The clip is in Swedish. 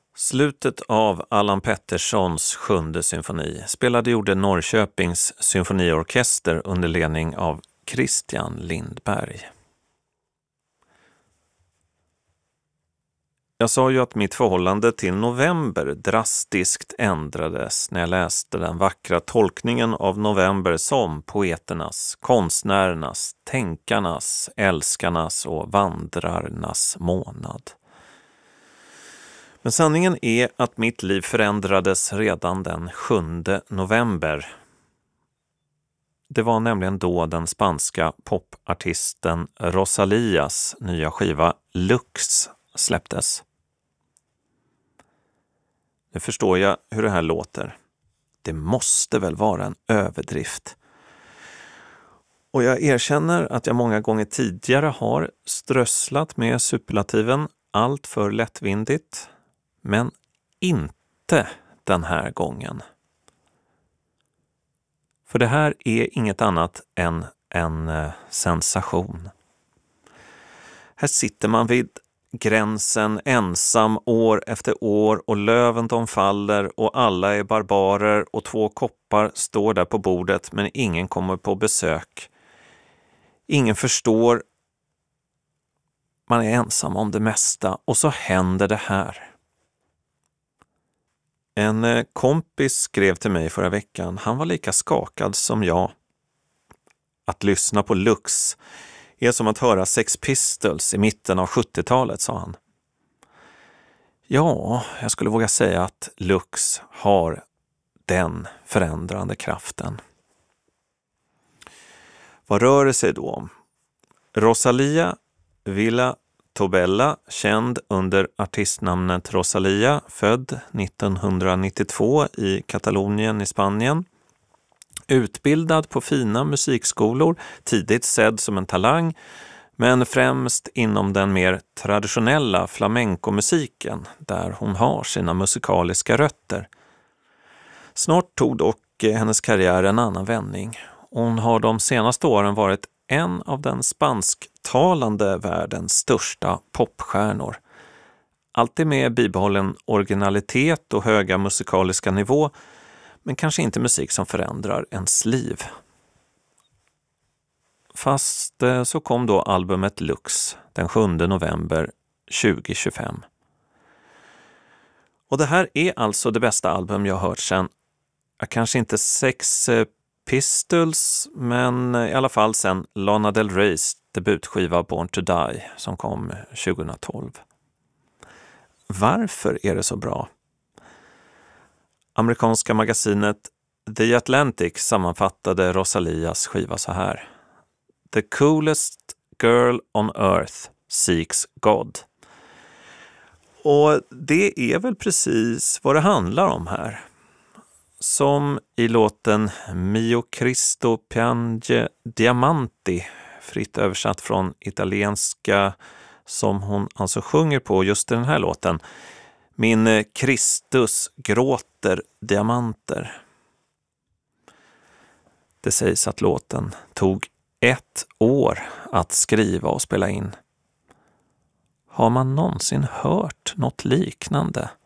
Slutet av Allan Petterssons 7:e symfoni gjorde Norrköpings symfoniorkester under ledning av Christian Lindberg. Jag sa ju att mitt förhållande till november drastiskt ändrades när jag läste den vackra tolkningen av november som poeternas, konstnärernas, tänkarnas, älskarnas och vandrarnas månad. Men sanningen är att mitt liv förändrades redan den 7 november. Det var nämligen då den spanska popartisten Rosalias nya skiva Lux släpptes. Nu förstår jag hur det här låter. Det måste väl vara en överdrift. Och jag erkänner att jag många gånger tidigare har strösslat med superlativen allt för lättvindigt. Men inte den här gången. För det här är inget annat än en sensation. Här sitter man vid gränsen ensam år efter år och löven de faller och alla är barbarer och 2 koppar står där på bordet men ingen kommer på besök. Ingen förstår. Man är ensam om det mesta och så händer det här. En kompis skrev till mig förra veckan. Han var lika skakad som jag. Att lyssna på Lux är som att höra Sex Pistols i mitten av 70-talet, sa han. Ja, jag skulle våga säga att Lux har den förändrande kraften. Vad rör det sig då om? Rosalia Villa Tobella, känd under artistnamnet Rosalia, född 1992 i Katalonien i Spanien. Utbildad på fina musikskolor, tidigt sedd som en talang, men främst inom den mer traditionella flamencomusiken där hon har sina musikaliska rötter. Snart tog dock hennes karriär en annan vändning. Hon har de senaste åren varit en av den spansktalande världens största popstjärnor. Alltid med bibehållen originalitet och höga musikaliska nivå, men kanske inte musik som förändrar ens liv. Fast så kom då albumet Lux den 7 november 2025. Och det här är alltså det bästa album jag har hört sedan, kanske inte Sex Pistols, men i alla fall sen Lana Del Reys debutskiva Born to Die som kom 2012. Varför är det så bra? Amerikanska magasinet The Atlantic sammanfattade Rosalias skiva så här. The coolest girl on earth seeks God. Och det är väl precis vad det handlar om här. Som i låten Mio Cristo piange diamanti, fritt översatt från italienska, som hon alltså sjunger på just den här låten. Min Kristus gråter diamanter. Det sägs att låten tog 1 år att skriva och spela in. Har man någonsin hört något liknande?